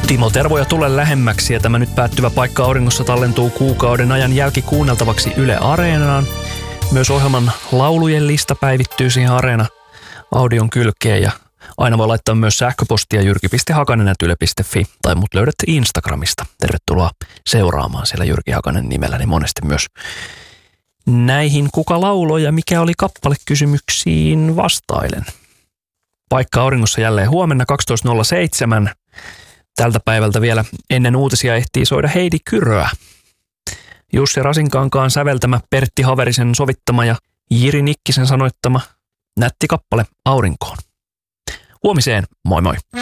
Timo Tervoja Tule lähemmäksi ja tämä nyt päättyvä Paikka auringossa tallentuu kuukauden ajan jälkikuunneltavaksi Yle Areenaan. Myös ohjelman laulujen lista päivittyy siihen Areena audion kylkeen ja aina voi laittaa myös sähköpostia jyrki.hakanen@yle.fi tai mut löydätte Instagramista. Tervetuloa seuraamaan siellä Jyrki Hakanen nimellä, niin monesti myös näihin kuka lauloi ja mikä oli kappale kysymyksiin vastailen. Paikka auringossa jälleen huomenna 12.07. Tältä päivältä vielä ennen uutisia ehtii soida Heidi Kyröä. Jussi Rasinkankaan säveltämä, Pertti Haverisen sovittama ja Jiri Nikkisen sanoittama nätti kappale Aurinkoon. Huomiseen, moi moi!